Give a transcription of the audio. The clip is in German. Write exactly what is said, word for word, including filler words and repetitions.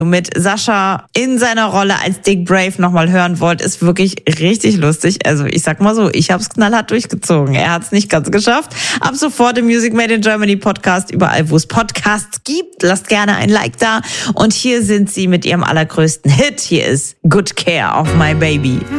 mit Sascha in seiner Rolle als Dick Brave nochmal hören wollt, ist wirklich richtig lustig. Also ich sag mal so, ich habe es knallhart durchgezogen. Er hat es nicht ganz geschafft. Ab sofort im Music Made in Germany Podcast, überall wo es Podcasts gibt. Lasst gerne ein Like da. Und hier sind sie mit ihrem allergrößten Hit. Hier ist Good Care of My Baby.